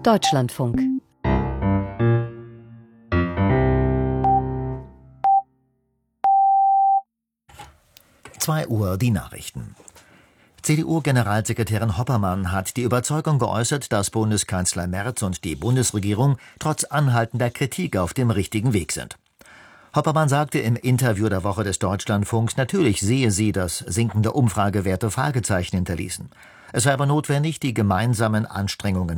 Deutschlandfunk. Uhr die Nachrichten. CDU-Generalsekretärin Hoppermann hat die Überzeugung geäußert, dass Bundeskanzler Merz und die Bundesregierung trotz anhaltender Kritik auf dem richtigen Weg sind. Hoppermann sagte im Interview der Woche des Deutschlandfunks, natürlich sehe sie, dass sinkende Umfragewerte Fragezeichen hinterließen. Es sei aber notwendig, die gemeinsamen Anstrengungen